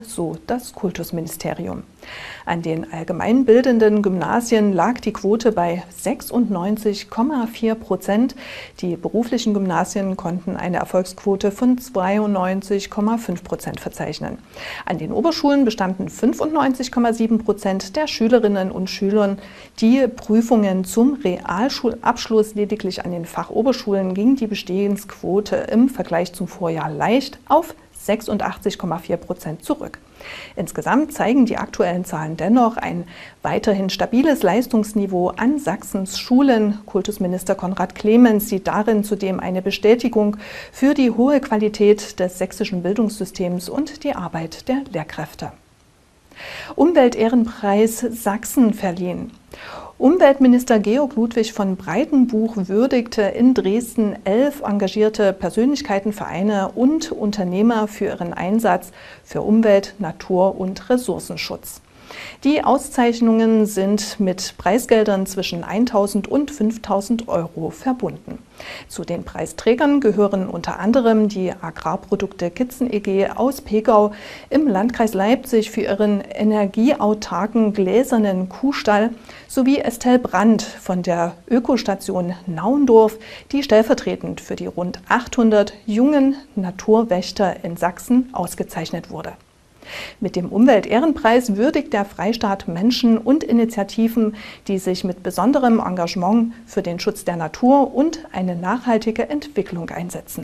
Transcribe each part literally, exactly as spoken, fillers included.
So das Kultusministerium. An den allgemeinbildenden Gymnasien lag die Quote bei sechsundneunzig Komma vier Prozent. Die beruflichen Gymnasien konnten eine Erfolgsquote von zweiundneunzig Komma fünf Prozent verzeichnen. An den Oberschulen bestanden fünfundneunzig Komma sieben Prozent der Schülerinnen und Schüler die Prüfungen zum Realschulabschluss. Lediglich an den Fachoberschulen ging die Bestehensquote im Vergleich zum Vorjahr leicht auf sechsundachtzig Komma vier Prozent zurück. Insgesamt zeigen die aktuellen Zahlen dennoch ein weiterhin stabiles Leistungsniveau an Sachsens Schulen. Kultusminister Konrad Clemens sieht darin zudem eine Bestätigung für die hohe Qualität des sächsischen Bildungssystems und die Arbeit der Lehrkräfte. Umweltehrenpreis Sachsen verliehen. Umweltminister Georg Ludwig von Breitenbuch würdigte in Dresden elf engagierte Persönlichkeiten, Vereine und Unternehmer für ihren Einsatz für Umwelt-, Natur- und Ressourcenschutz. Die Auszeichnungen sind mit Preisgeldern zwischen eintausend und fünftausend Euro verbunden. Zu den Preisträgern gehören unter anderem die Agrarprodukte Kitzen e G aus Pegau im Landkreis Leipzig für ihren energieautarken gläsernen Kuhstall sowie Estelle Brandt von der Ökostation Naundorf, die stellvertretend für die rund achthundert jungen Naturwächter in Sachsen ausgezeichnet wurde. Mit dem Umweltehrenpreis würdigt der Freistaat Menschen und Initiativen, die sich mit besonderem Engagement für den Schutz der Natur und eine nachhaltige Entwicklung einsetzen.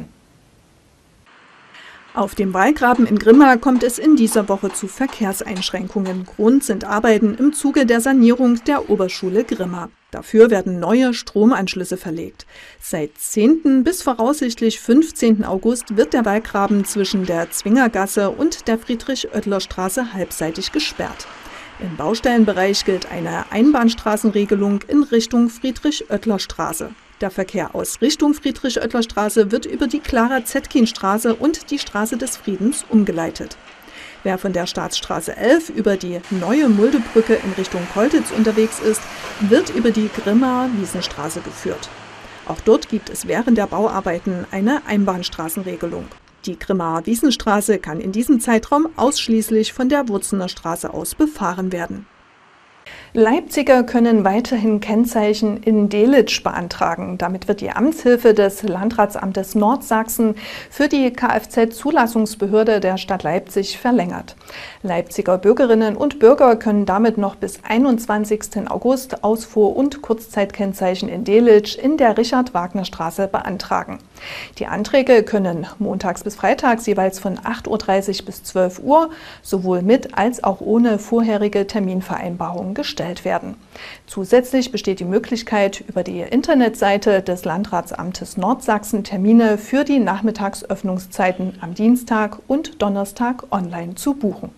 Auf dem Wallgraben in Grimma kommt es in dieser Woche zu Verkehrseinschränkungen. Grund sind Arbeiten im Zuge der Sanierung der Oberschule Grimma. Dafür werden neue Stromanschlüsse verlegt. Seit zehnten bis voraussichtlich fünfzehnten August wird der Wallgraben zwischen der Zwingergasse und der Friedrich-Oetler-Straße halbseitig gesperrt. Im Baustellenbereich gilt eine Einbahnstraßenregelung in Richtung Friedrich-Oetler-Straße. Der Verkehr aus Richtung Friedrich-Oetler-Straße wird über die Clara-Zetkin-Straße und die Straße des Friedens umgeleitet. Wer von der Staatsstraße elf über die neue Muldebrücke in Richtung Koltitz unterwegs ist, wird über die Grimma-Wiesenstraße geführt. Auch dort gibt es während der Bauarbeiten eine Einbahnstraßenregelung. Die Grimma-Wiesenstraße kann in diesem Zeitraum ausschließlich von der Wurzener Straße aus befahren werden. Leipziger können weiterhin Kennzeichen in Delitzsch beantragen. Damit wird die Amtshilfe des Landratsamtes Nordsachsen für die Kfz-Zulassungsbehörde der Stadt Leipzig verlängert. Leipziger Bürgerinnen und Bürger können damit noch bis einundzwanzigsten August Ausfuhr- und Kurzzeitkennzeichen in Delitzsch in der Richard-Wagner-Straße beantragen. Die Anträge können montags bis freitags jeweils von acht Uhr dreißig bis zwölf Uhr sowohl mit als auch ohne vorherige Terminvereinbarung gestellt werden. Zusätzlich besteht die Möglichkeit, über die Internetseite des Landratsamtes Nordsachsen Termine für die Nachmittagsöffnungszeiten am Dienstag und Donnerstag online zu buchen.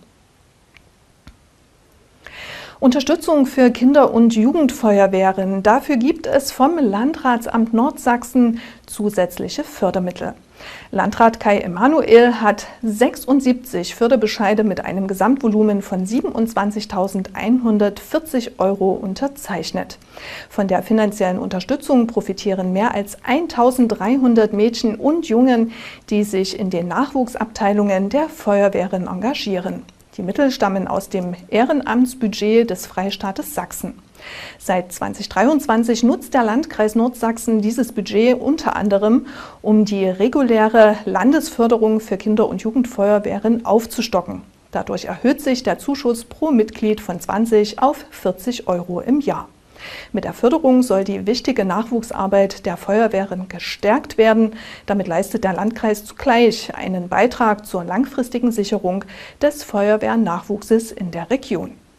Unterstützung für Kinder- und Jugendfeuerwehren. Dafür gibt es vom Landratsamt Nordsachsen zusätzliche Fördermittel. Landrat Kai Emanuel hat sechsundsiebzig Förderbescheide mit einem Gesamtvolumen von siebenundzwanzigtausendeinhundertvierzig Euro unterzeichnet. Von der finanziellen Unterstützung profitieren mehr als eintausenddreihundert Mädchen und Jungen, die sich in den Nachwuchsabteilungen der Feuerwehren engagieren. Die Mittel stammen aus dem Ehrenamtsbudget des Freistaates Sachsen. Seit zweitausenddreiundzwanzig nutzt der Landkreis Nordsachsen dieses Budget unter anderem, um die reguläre Landesförderung für Kinder- und Jugendfeuerwehren aufzustocken. Dadurch erhöht sich der Zuschuss pro Mitglied von zwanzig auf vierzig Euro im Jahr. Mit der Förderung soll die wichtige Nachwuchsarbeit der Feuerwehren gestärkt werden. Damit leistet der Landkreis zugleich einen Beitrag zur langfristigen Sicherung des Feuerwehrnachwuchses in der Region.